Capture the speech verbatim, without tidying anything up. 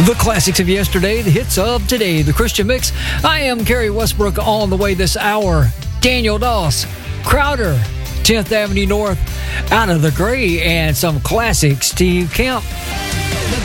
The classics of yesterday, the hits of today, the Christian Mix. I am Kerry Westbrook on the way this hour. Daniel Doss, Crowder, tenth Avenue North, Out of the Gray, and some classic Steve Kemp.